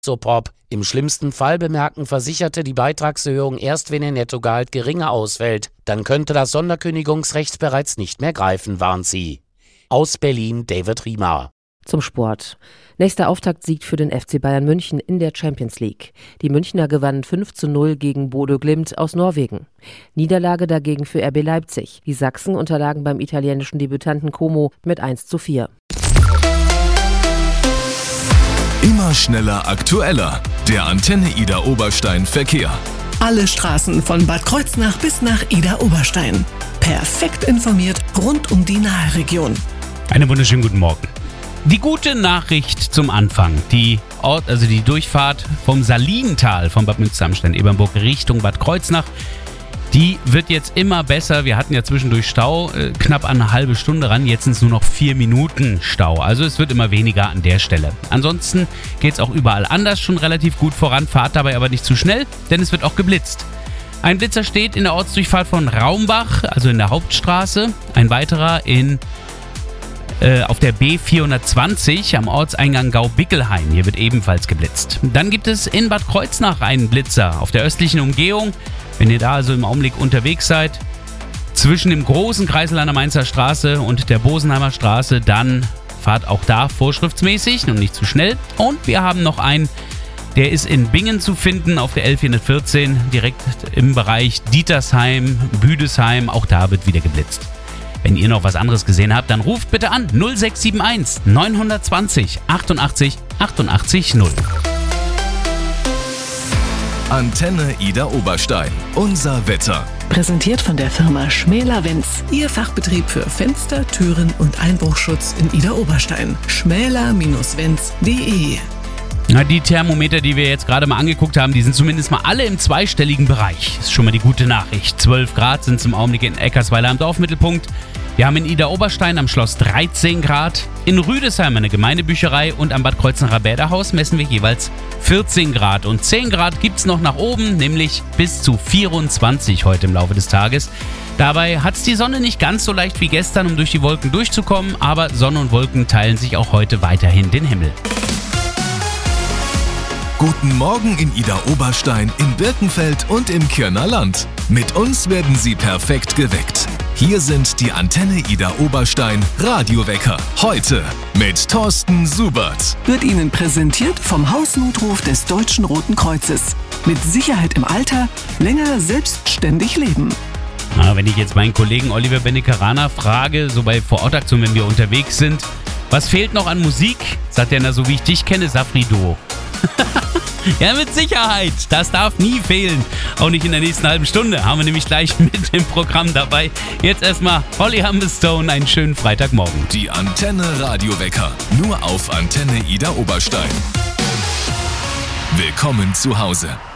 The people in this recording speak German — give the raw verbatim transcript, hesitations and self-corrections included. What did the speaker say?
Isopop. Im schlimmsten Fall bemerken Versicherte die Beitragserhöhung erst, wenn ihr Nettogehalt geringer ausfällt. Dann könnte das Sonderkündigungsrecht bereits nicht mehr greifen, warnt sie. Aus Berlin David Riemer. Zum Sport. Nächster Auftaktsieg für den F C Bayern München in der Champions League. Die Münchner gewannen fünf zu null gegen Bodø Glimt aus Norwegen. Niederlage dagegen für R B Leipzig. Die Sachsen unterlagen beim italienischen Debütanten Como mit eins zu vier. Immer schneller, aktueller. Der Antenne Ida Oberstein Verkehr. Alle Straßen von Bad Kreuznach bis nach Ida Oberstein. Perfekt informiert rund um die Nahe-Region. Einen wunderschönen guten Morgen. Die gute Nachricht zum Anfang. Die Ort, also die Durchfahrt vom Salintal von Bad Münster-Amstein-Ebernburg Richtung Bad Kreuznach, die wird jetzt immer besser. Wir hatten ja zwischendurch Stau, äh, knapp eine halbe Stunde ran. Jetzt sind es nur noch vier Minuten Stau. Also es wird immer weniger an der Stelle. Ansonsten geht es auch überall anders schon relativ gut voran. Fahrt dabei aber nicht zu schnell, denn es wird auch geblitzt. Ein Blitzer steht in der Ortsdurchfahrt von Raumbach, also in der Hauptstraße. Ein weiterer in äh, auf der B vierhundertzwanzig am Ortseingang Gau-Bickelheim. Hier wird ebenfalls geblitzt. Dann gibt es in Bad Kreuznach einen Blitzer auf der östlichen Umgehung. Wenn ihr da also im Augenblick unterwegs seid, zwischen dem großen Kreisel an der Mainzer Straße und der Bosenheimer Straße, dann fahrt auch da vorschriftsmäßig und nicht zu schnell. Und wir haben noch einen, der ist in Bingen zu finden, auf der L vierhundertvierzehn, direkt im Bereich Dietersheim, Büdesheim. Auch da wird wieder geblitzt. Wenn ihr noch was anderes gesehen habt, dann ruft bitte an null sechs sieben eins neun zwei null achtundachtzig achtundachtzig null. Antenne Ida Oberstein. Unser Wetter. Präsentiert von der Firma Schmäler-Wenz. Ihr Fachbetrieb für Fenster, Türen und Einbruchschutz in Ida Oberstein. schmäler Bindestrich wenz punkt de. Na, die Thermometer, die wir jetzt gerade mal angeguckt haben, die sind zumindest mal alle im zweistelligen Bereich. Das ist schon mal die gute Nachricht. zwölf Grad sind es im Augenblick in Eckersweiler am Dorfmittelpunkt. Wir haben in Ida Oberstein am Schloss dreizehn Grad. In Rüdesheim eine Gemeindebücherei und am Bad Kreuznacher Bäderhaus messen wir jeweils vierzehn Grad. Und zehn Grad gibt es noch nach oben, nämlich bis zu vierundzwanzig heute im Laufe des Tages. Dabei hat es die Sonne nicht ganz so leicht wie gestern, um durch die Wolken durchzukommen, aber Sonne und Wolken teilen sich auch heute weiterhin den Himmel. Guten Morgen in Ida Oberstein, in Birkenfeld und im Kirner Land. Mit uns werden Sie perfekt geweckt. Hier sind die Antenne Ida Oberstein Radiowecker. Heute mit Thorsten Subert. Wird Ihnen präsentiert vom Hausnotruf des Deutschen Roten Kreuzes. Mit Sicherheit im Alter, länger selbstständig leben. Na, wenn ich jetzt meinen Kollegen Oliver Benekaraner frage, so bei Vorortaktionen, wenn wir unterwegs sind, was fehlt noch an Musik? Sagt er, na, so wie ich dich kenne, Safri-Duo. Ja, mit Sicherheit. Das darf nie fehlen. Auch nicht in der nächsten halben Stunde. Haben wir nämlich gleich mit dem Programm dabei. Jetzt erstmal Holly Humberstone. Einen schönen Freitagmorgen. Die Antenne Radiowecker. Nur auf Antenne Ida Oberstein. Willkommen zu Hause.